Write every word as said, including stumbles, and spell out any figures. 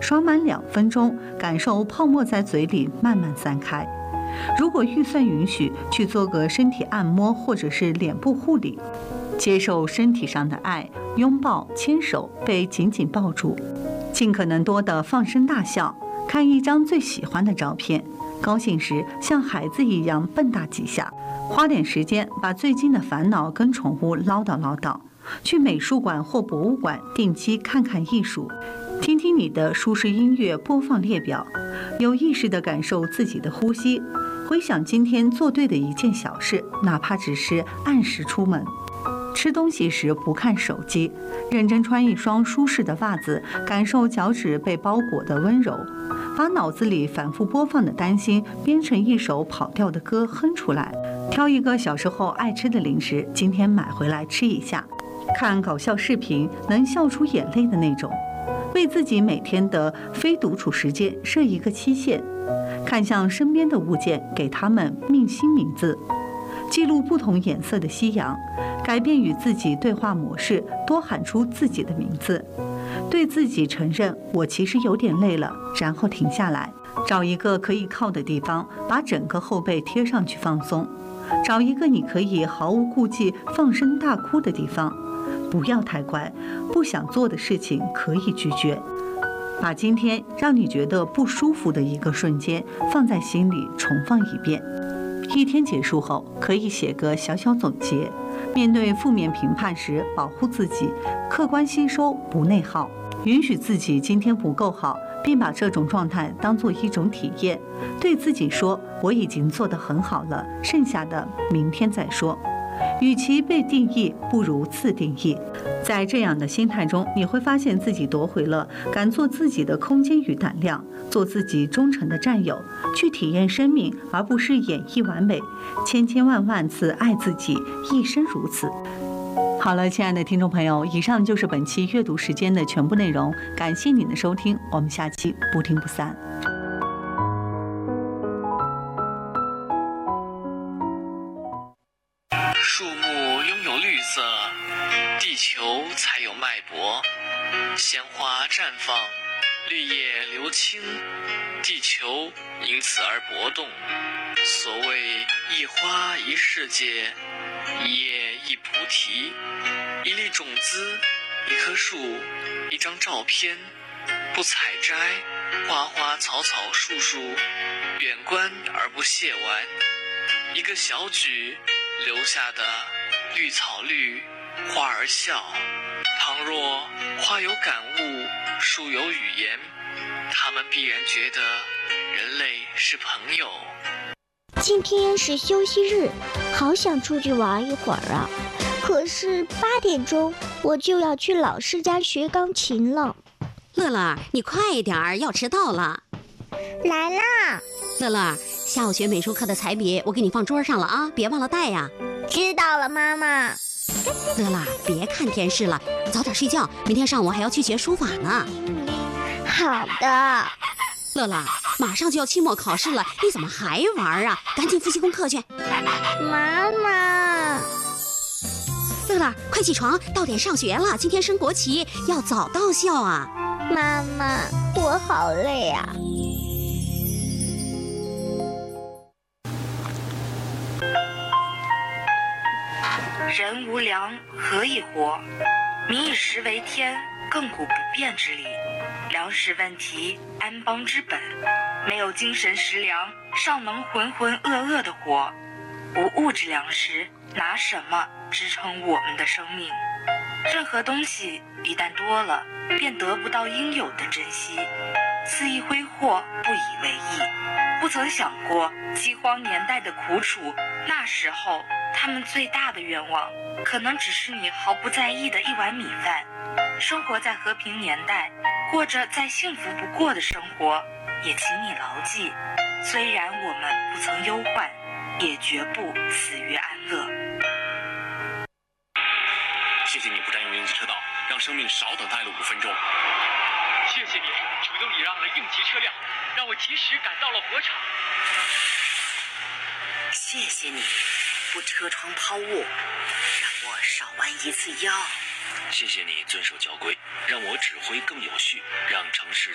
刷满两分钟，感受泡沫在嘴里慢慢散开。如果预算允许，去做个身体按摩或者是脸部护理，接受身体上的爱，拥抱、牵手，被紧紧抱住，尽可能多的放声大笑，看一张最喜欢的照片，高兴时像孩子一样蹦跶几下，花点时间把最近的烦恼跟宠物唠叨唠叨，去美术馆或博物馆定期看看艺术，听听你的舒适音乐播放列表，有意识地感受自己的呼吸，回想今天做对的一件小事，哪怕只是按时出门。吃东西时不看手机，认真穿一双舒适的袜子，感受脚趾被包裹的温柔，把脑子里反复播放的担心编成一首跑调的歌哼出来，挑一个小时候爱吃的零食，今天买回来吃一下，看搞笑视频能笑出眼泪的那种，为自己每天的非独处时间设一个期限，看向身边的物件，给它们命新名字，记录不同颜色的夕阳，改变与自己对话模式，多喊出自己的名字，对自己承认我其实有点累了，然后停下来，找一个可以靠的地方，把整个后背贴上去放松，找一个你可以毫无顾忌放声大哭的地方，不要太乖，不想做的事情可以拒绝，把今天让你觉得不舒服的一个瞬间放在心里重放一遍。一天结束后，可以写个小小总结，面对负面评判时，保护自己，客观吸收，不内耗，允许自己今天不够好，并把这种状态当作一种体验，对自己说我已经做得很好了，剩下的明天再说。与其被定义，不如自定义。在这样的心态中，你会发现自己夺回了敢做自己的空间与胆量，做自己忠诚的战友，去体验生命，而不是演绎完美。千千万万次爱自己，一生如此。好了，亲爱的听众朋友，以上就是本期阅读时间的全部内容，感谢您的收听，我们下期不听不散。 树木拥有绿色，地球才有脉搏。鲜花绽放，绿叶流青，地球因此而搏动。所谓一花一世界，一叶一菩提，一粒种子，一棵树，一张照片，不采摘，花花草草树树，远观而不亵玩。一个小举留下的绿草绿，花儿笑。倘若花有感悟，树有语言，他们必然觉得人类是朋友。 今天是休息日，好想出去玩一会儿啊！可是八点钟我就要去老师家学钢琴了。 乐乐，你快一点儿，要迟到了。 来啦！ 乐乐，下午学美术课的彩笔我给你放桌上了啊，别忘了带呀。 知道了，妈妈。 乐乐，别看电视了，早点睡觉，明天上午还要去学书法呢。 好的。 乐乐，马上就要期末考试了，你怎么还玩啊？赶紧复习功课去。 妈妈。 乐乐，快起床，到点上学了，今天升国旗，要早到校啊。 妈妈，我好累啊。 人无粮，何以活？民以食为天，亘古不变之理。粮食问题，安邦之本。没有精神食粮，尚能浑浑噩噩的活。无物质粮食，拿什么支撑我们的生命？任何东西一旦多了，便得不到应有的珍惜，肆意挥霍，不以为意。不曾想过饥荒年代的苦楚，那时候他们最大的愿望，可能只是你毫不在意的一碗米饭。生活在和平年代，过着再幸福不过的生活，也请你牢记，虽然我们不曾忧患，也绝不死于安乐。 谢谢你不占用应急车道，让生命少等待了五分钟。 谢谢你主动礼让了应急车辆，让我及时赶到了火场。 谢谢你不车窗抛物，让我少弯一次腰。 谢谢你遵守交规，让我指挥更有序，让城市